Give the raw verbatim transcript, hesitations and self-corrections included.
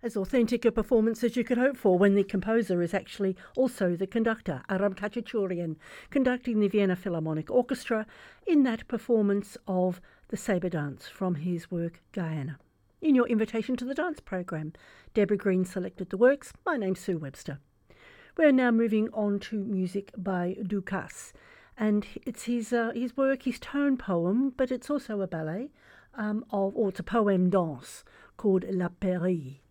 As authentic a performance as you could hope for when the composer is actually also the conductor, Aram Khachaturian, conducting the Vienna Philharmonic Orchestra in that performance of the Sabre Dance from his work Guyana. In your invitation to the dance program, Deborah Green selected the works. My name's Sue Webster. We're now moving on to music by Ducasse, and it's his uh, his work, his tone poem, but it's also a ballet, um, of, or it's a poem danse called La Pairie.